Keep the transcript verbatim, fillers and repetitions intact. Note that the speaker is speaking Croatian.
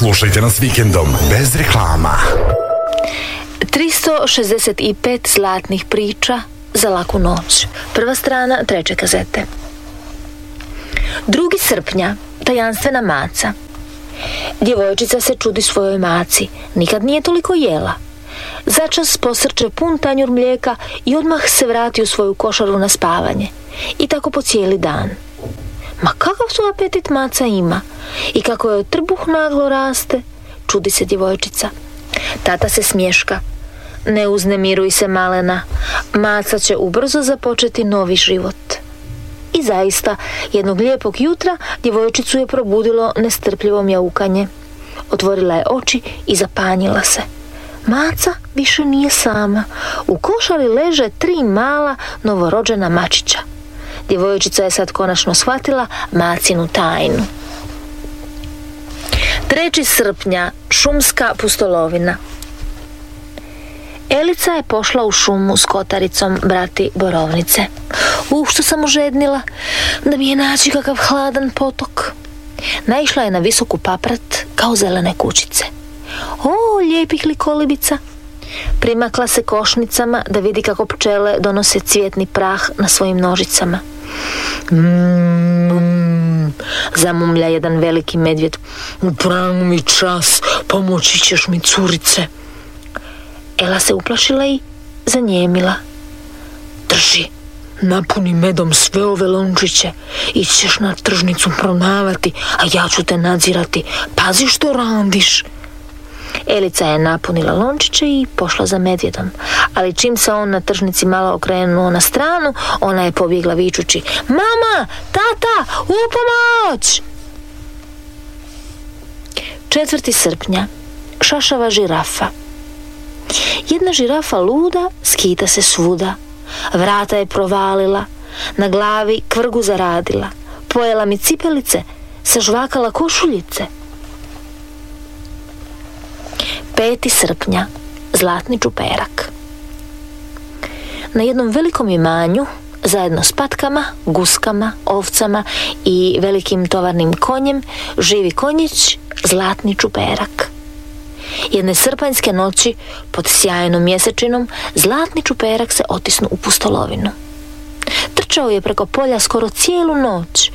Slušajte nas vikendom, bez reklama. tristo šezdeset pet zlatnih priča za laku noć. Prva strana treće kazete. drugi srpnja, tajanstvena maca. Djevojčica se čudi svojoj maci, nikad nije toliko jela. Začas posrče pun tanjur mlijeka i odmah se vrati u svoju košaru na spavanje. I tako po cijeli dan. Ma kakav tu apetit maca ima i kako joj trbuh naglo raste, čudi se djevojčica. Tata se smješka. Ne uznemiruj se, malena, maca će ubrzo započeti novi život. I zaista, jednog lijepog jutra djevojčicu je probudilo nestrpljivo mjaukanje. Otvorila je oči i zapanjila se. Maca više nije sama. U košari leže tri mala novorođena mačića. Djevojčica je sad konačno shvatila macinu tajnu. trećeg srpnja, šumska pustolovina. Elica je pošla u šumu s kotaricom brati borovnice. Uh, što sam užednila, da mi je naći kakav hladan potok. Naišla je na visoku paprat kao zelene kućice. O, lijepih li kolibica. Primakla se košnicama da vidi kako pčele donose cvjetni prah na svojim nožicama. Mm, zamumlja jedan veliki medvjed. U pravu mi čas, pomoći ćeš mi, curice. Ela se uplašila i zanjemila. Drži, napuni medom sve ove lončiće, ićeš na tržnicu prodavati, a ja ću te nadzirati. Pazi što radiš. Elica je napunila lončiće i pošla za medvjedom, ali čim se on na tržnici malo okrenuo na stranu, ona je pobjegla vičući: Mama, tata, u pomoć! četvrtog srpnja, šašava žirafa. Jedna žirafa luda skita se svuda. Vrata je provalila, na glavi kvrgu zaradila, pojela mi cipelice, sažvakala košuljice. petog srpnja, zlatni čuperak. Na jednom velikom imanju, zajedno s patkama, guskama, ovcama i velikim tovarnim konjem, živi konjić, zlatni čuperak. Jedne srpanjske noći, pod sjajnom mjesečinom, zlatni čuperak se otisnu u pustolovinu. Trčao je preko polja skoro cijelu noć